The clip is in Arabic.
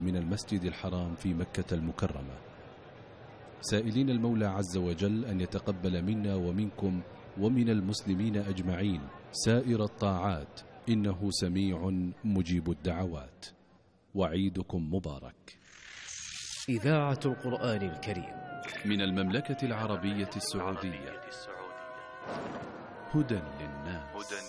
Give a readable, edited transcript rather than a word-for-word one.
من المسجد الحرام في مكة المكرمة، سائلين المولى عز وجل أن يتقبل منا ومنكم ومن المسلمين أجمعين سائر الطاعات، إنه سميع مجيب الدعوات. وعيدكم مبارك. إذاعة القرآن الكريم من المملكة العربية السعودية، هدى للناس.